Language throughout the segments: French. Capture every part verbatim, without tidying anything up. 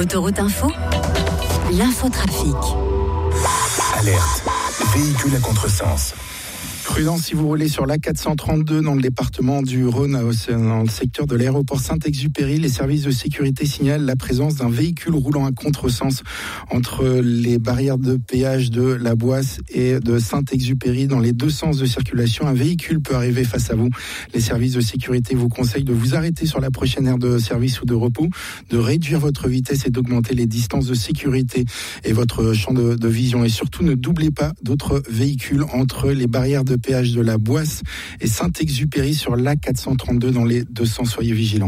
Autoroute Info, l'infotrafic. Alerte, véhicule à contresens. Prudence si vous roulez sur l'A quatre cent trente-deux dans le département du Rhône, dans le secteur de l'aéroport Saint-Exupéry. Les services de sécurité signalent la présence d'un véhicule roulant à contresens entre les barrières de péage de La Boisse et de Saint-Exupéry. Dans les deux sens de circulation, un véhicule peut arriver face à vous. Les services de sécurité vous conseillent de vous arrêter sur la prochaine aire de service ou de repos, de réduire votre vitesse et d'augmenter les distances de sécurité et votre champ de, de vision. Et surtout, ne doublez pas d'autres véhicules entre les barrières de péage de La Boisse et Saint-Exupéry sur l'A quatre cent trente-deux dans les deux sens. Soyez vigilants.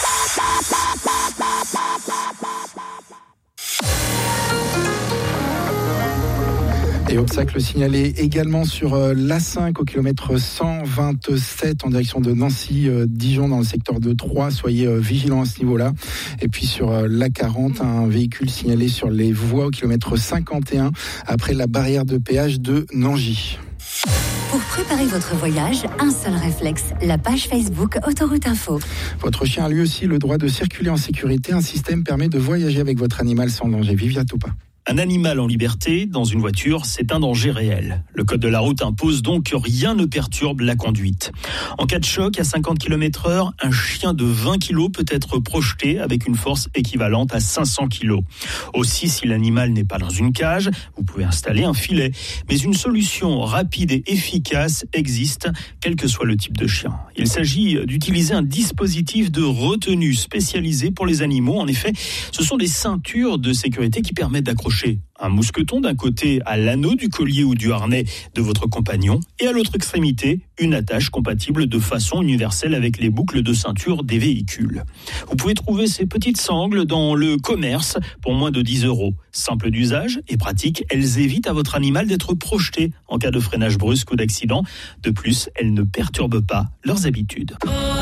Et obstacle signalé également sur l'A cinq au kilomètre cent vingt-sept en direction de Nancy-Dijon dans le secteur de Troyes. Soyez vigilants à ce niveau-là. Et puis sur l'A quarante, un véhicule signalé sur les voies au kilomètre cinquante et un après la barrière de péage de Nangy. Pour préparer votre voyage, un seul réflexe, la page Facebook Autoroute Info. Votre chien a lui aussi le droit de circuler en sécurité. Un système permet de voyager avec votre animal sans danger. Vivia Toupa. Un animal en liberté, dans une voiture, c'est un danger réel. Le code de la route impose donc que rien ne perturbe la conduite. En cas de choc à cinquante kilomètres heure, un chien de vingt kilos peut être projeté avec une force équivalente à cinq cents kilos. Aussi, si l'animal n'est pas dans une cage, vous pouvez installer un filet. Mais une solution rapide et efficace existe, quel que soit le type de chien. Il s'agit d'utiliser un dispositif de retenue spécialisé pour les animaux. En effet, ce sont des ceintures de sécurité qui permettent d'accrocher un mousqueton d'un côté à l'anneau du collier ou du harnais de votre compagnon et à l'autre extrémité, une attache compatible de façon universelle avec les boucles de ceinture des véhicules. Vous pouvez trouver ces petites sangles dans le commerce pour moins de dix euros. Simple d'usage et pratique, elles évitent à votre animal d'être projeté en cas de freinage brusque ou d'accident. De plus, elles ne perturbent pas leurs habitudes.